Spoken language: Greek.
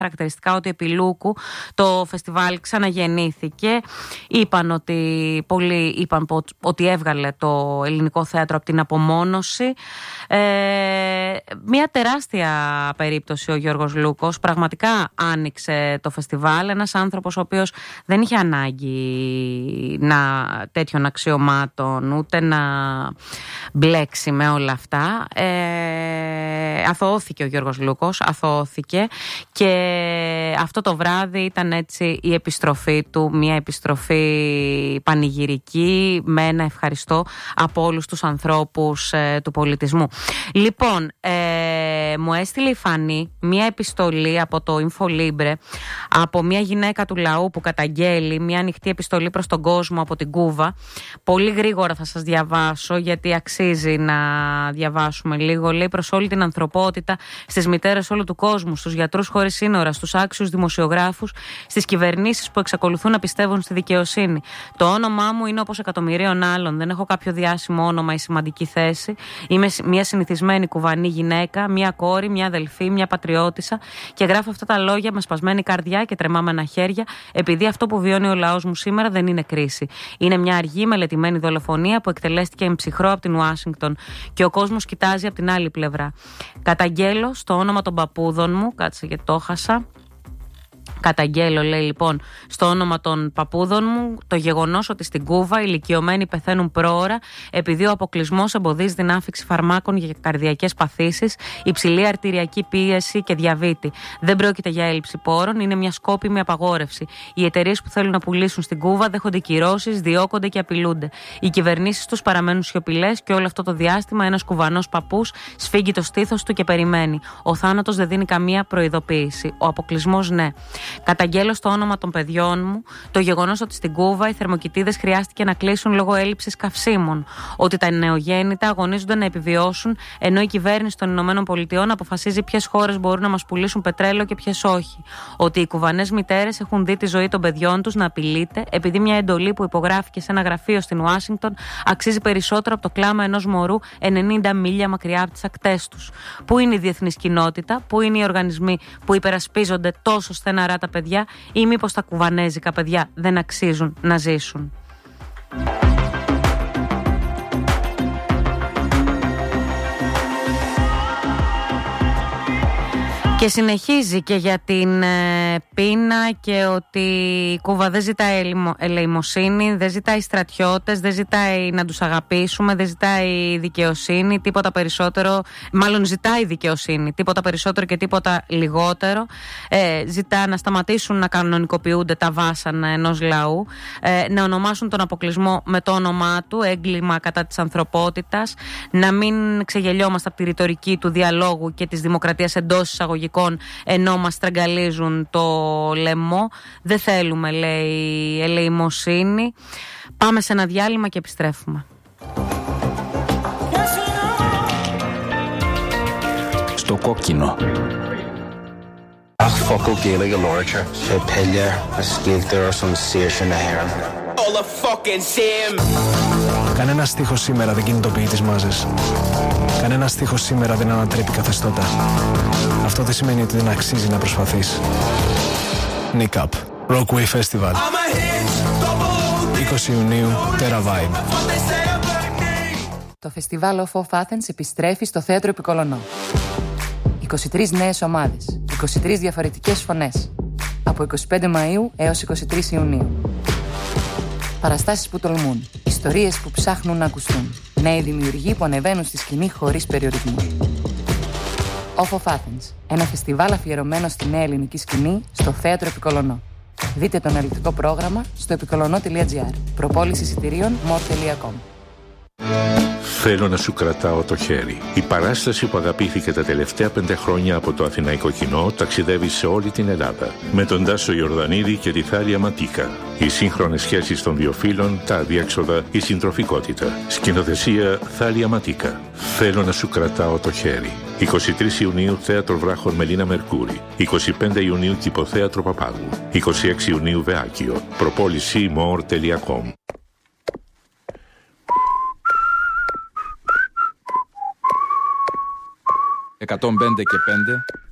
χαρακτηριστικά ότι επί Λούκου το φεστιβάλ ξαναγεννήθηκε. Πολλοί είπαν ότι έβγαλε το ελληνικό θέατρο από την απομόνωση. Μια τεράστια περίπτωση ο Γιώργος Λούκος. Πραγματικά άνοιξε το φεστιβάλ. Ένας άνθρωπος ο οποίος δεν είχε ανάγκη τέτοιων αξιωμάτων, ούτε να μπλέξει με όλα αυτά. Αθωώθηκε ο Γιώργος Λούκος, αθωώθηκε, και αυτό το βράδυ ήταν έτσι η επιστροφή του, μια επιστροφή πανηγυρική με ένα ευχαριστώ από όλους τους ανθρώπους του πολιτισμού. Λοιπόν, μου έστειλε η Φανή μια επιστολή από το InfoLibre, από μια γυναίκα του λαού που καταγγέλει μια ανοιχτή επιστολή προς τον κόσμο από την Κούβα. Πολύ γρήγορα θα σας διαβάσω, γιατί αξίζει να διαβάσουμε λίγο. Λέει: προς όλη την ανθρωπότητα, στις μητέρες όλου του κόσμου, στους γιατρούς χωρίς σύνορα, στους άξιους δημοσιογράφους, στις κυβερνήσεις που εξακολουθούν να πιστεύουν στη δικαιοσύνη. Το όνομά μου είναι όπως εκατομμυρίων άλλων. Δεν έχω κάποιο διάσημο όνομα ή σημαντική θέση. Είμαι μια συνηθισμένη κουβανή γυναίκα, μια κόρη, μια αδελφή, μια πατριώτισσα, και γράφω αυτά τα λόγια με σπασμένη καρδιά και τρεμάμενα χέρια, επειδή αυτό που βιώνει ο λαός μου σήμερα δεν είναι κρίση. Είναι μια αργή, μελετημένη δολοφονία που εκτελέστηκε εν ψυχρό από την Ουάσιγκτον, και ο κόσμος κοιτάζει από την άλλη πλευρά. Καταγγέλλω στο όνομα των παππούδων μου, κάτσε γιατί το χάσα. Καταγγέλλω, λέει λοιπόν, στο όνομα των παππούδων μου, το γεγονός ότι στην Κούβα οι ηλικιωμένοι πεθαίνουν πρόωρα επειδή ο αποκλεισμός εμποδίζει την άφιξη φαρμάκων για καρδιακές παθήσεις, υψηλή αρτηριακή πίεση και διαβήτη. Δεν πρόκειται για έλλειψη πόρων, είναι μια σκόπιμη απαγόρευση. Οι εταιρείες που θέλουν να πουλήσουν στην Κούβα δέχονται κυρώσεις, διώκονται και απειλούνται. Οι κυβερνήσεις τους παραμένουν σιωπηλές, και όλο αυτό το διάστημα ένας κουβανός παππούς σφίγγει το στήθος του και περιμένει. Ο θάνατος δεν δίνει καμία προειδοποίηση. Ο αποκλεισμός, ναι. Καταγγέλλω στο όνομα των παιδιών μου το γεγονός ότι στην Κούβα οι θερμοκοιτίδες χρειάστηκε να κλείσουν λόγω έλλειψης καυσίμων. Ότι τα νεογέννητα αγωνίζονται να επιβιώσουν, ενώ η κυβέρνηση των ΗΠΑ αποφασίζει ποιες χώρες μπορούν να μας πουλήσουν πετρέλαιο και ποιες όχι. Ότι οι κουβανές μητέρες έχουν δει τη ζωή των παιδιών τους να απειλείται, επειδή μια εντολή που υπογράφηκε σε ένα γραφείο στην Ουάσιγκτον αξίζει περισσότερο από το κλάμα ενός μωρού 90 μίλια μακριά από τις ακτές τους. Πού είναι η διεθνής κοινότητα, πού είναι οι οργανισμοί που υπερασπίζονται τόσο στεναρά τα παιδιά, ή μήπως τα κουβανέζικα παιδιά δεν αξίζουν να ζήσουν? Και συνεχίζει και για την πείνα, και ότι η Κούβα δεν ζητάει ελεημοσύνη, δεν ζητάει στρατιώτες, δεν ζητάει να τους αγαπήσουμε, δεν ζητάει δικαιοσύνη, τίποτα περισσότερο. Μάλλον ζητάει δικαιοσύνη, τίποτα περισσότερο και τίποτα λιγότερο. Ζητά να σταματήσουν να κανονικοποιούνται τα βάσανα ενός λαού, να ονομάσουν τον αποκλεισμό με το όνομά του, έγκλημα κατά της ανθρωπότητας, να μην ξεγελιόμαστε από τη ρητορική του διαλόγου και της δημοκρατίας εντός εισαγωγικών, ενώ μας στραγγαλίζουν το λαιμό. Δεν θέλουμε, λέει, ελεημοσύνη. Πάμε σε ένα διάλειμμα και επιστρέφουμε. Στο κόκκινο. Ach, fuck okay, like a lorcher. A pilla, a skilter or some station air. All the fucking same. Κανένα στίχος σήμερα δεν κινητοποιεί τις μάζες. Κανένα στίχος σήμερα δεν ανατρέπει καθεστώτα. Αυτό δεν σημαίνει ότι δεν αξίζει να προσπαθείς. Nick Up, Rockway Festival, 20 Ιουνίου, Terra Vibe. Το φεστιβάλ of Athens επιστρέφει στο Θέατρο Επικολονό. 23 νέες ομάδες, 23 διαφορετικές φωνές. Από 25 Μαΐου έως 23 Ιουνίου. Παραστάσεις που τολμούν, ιστορίες που ψάχνουν να ακουστούν. Νέοι δημιουργοί που ανεβαίνουν στη σκηνή χωρίς περιορισμούς. Off of Athens, ένα φεστιβάλ αφιερωμένο στη νέα ελληνική σκηνή στο Θέατρο Επικολονό. Δείτε το αναλυτικό πρόγραμμα στο επικολονό.gr. Προπόληση εισιτηρίων more.com. Θέλω να σου κρατάω το χέρι. Η παράσταση που αγαπήθηκε τα τελευταία 5 χρόνια από το αθηναϊκό κοινό ταξιδεύει σε όλη την Ελλάδα. Με τον Τάσο Ιορδανίδη και τη Θάλια Ματίκα. Οι σύγχρονες σχέσεις των δύο φύλων, τα αδιέξοδα, η συντροφικότητα. Σκηνοθεσία Θάλια Ματίκα. Θέλω να σου κρατάω το χέρι. 23 Ιουνίου Θέατρο Βράχων Μελίνα Μερκούρη. 25 Ιουνίου Κηποθέατρο Παπάγου. 26 Ιουνίου Βεάκιο. Προπόληση more.com. 105 και 5